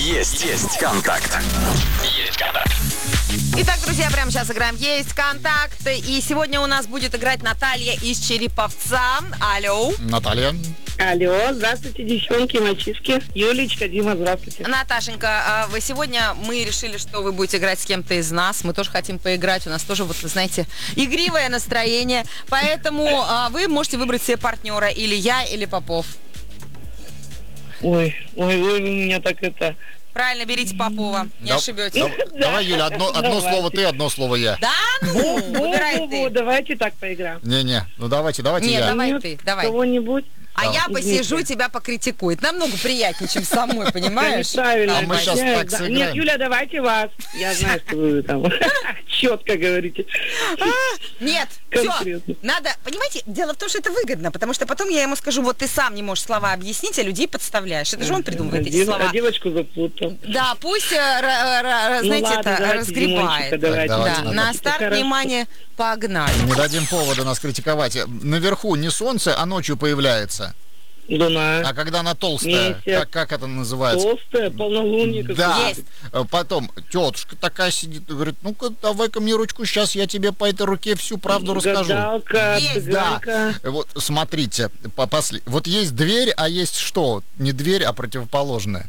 Есть контакт. Есть контакт. Итак, друзья, прямо сейчас играем «Есть контакт». И сегодня у нас будет играть Наталья из Череповца. Алло. Наталья. Алло, здравствуйте, девчонки, мальчишки. Юлечка, Дима, здравствуйте. Наташенька, мы решили, что вы будете играть с кем-то из нас. Мы тоже хотим поиграть. У нас тоже, вот, вы знаете, игривое настроение. Поэтому вы можете выбрать себе партнера. Или я, или Попов. Ой, вы меня так это... Правильно, берите Попова, не ошибетесь. Давай, Юля, одно слово ты, одно слово я. Да, ну, выбирай ты. Давайте так поиграем. Не, ну давайте Нет, я. давай ты, давай. Кого-нибудь? А я посижу, тебя покритикую. Это намного приятнее, чем самой, понимаешь? Правильно. А мы сейчас так сыграем. Нет, Юля, давайте вас. Я знаю, что вы там четко говорите. Нет, все. Надо, понимаете, дело в том, что это выгодно, потому что потом я ему скажу, вот ты сам не можешь слова объяснить, а людей подставляешь. Это же он придумывает эти слова. Девочку запутал. Да, пусть, знаете, это разгребает. Давайте, на старт, внимание, погнали. Не дадим повода нас критиковать. Наверху не солнце, а ночью появляется. Луна. А когда она толстая, как это называется? Толстая, полнолуние какое-то. Да. Есть. Потом тетушка такая сидит и говорит, ну-ка, давай-ка мне ручку, сейчас я тебе по этой руке всю правду расскажу. Гадалка, Да. Вот смотрите, вот есть дверь, а есть что? Не дверь, а противоположная.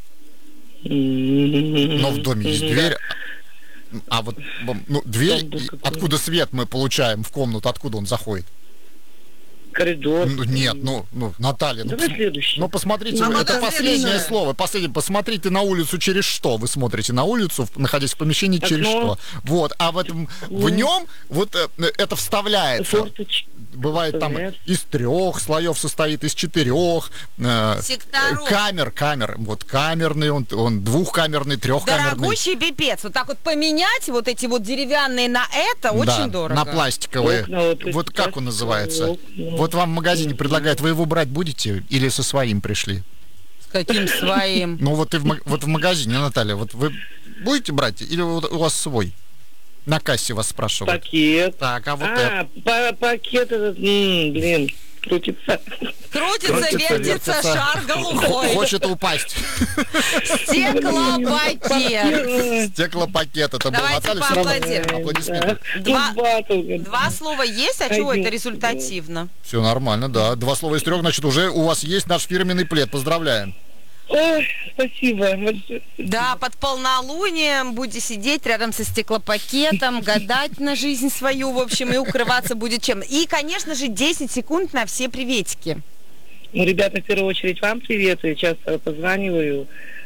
Но в доме есть дверь. А вот дверь, откуда свет мы получаем в комнату, откуда он заходит? Коридор. Нет, Наталья. Давай следующий. Посмотрите, это последнее слово. Посмотрите на улицу через что. Вы смотрите на улицу, находясь в помещении, через что. Вот, а в нем вот это вставляется. Форточка. Бывает там из 3 слоев состоит, из 4. Секторов. Камер. Вот камерный, он двухкамерный, трехкамерный. Дорогущий пипец. Вот так вот поменять вот эти вот деревянные на это очень дорого. На пластиковые. Вот как он называется? Вот вам в магазине предлагают, вы его брать будете или со своим пришли? С каким своим? Ну вот в магазине, Наталья, вот вы будете брать или у вас свой? На кассе вас спрашивают. Пакет. Так, а вот это? Пакет этот, крутится. Крутится, вертится, шар голубой. Хочет упасть. Стеклопакет. Стеклопакет. Это был Давайте Наталья. поаплодируем. Аплодисменты. Два слова есть, а чего это результативно? Все нормально, да. 2 слова из 3, значит, уже у вас есть наш фирменный плед. Поздравляем. Ой, спасибо. Да, под полнолунием будете сидеть рядом со стеклопакетом, гадать на жизнь свою, в общем, и укрываться будет чем. И, конечно же, 10 секунд на все приветики. Ребята, в первую очередь вам привет. Я часто позваниваю.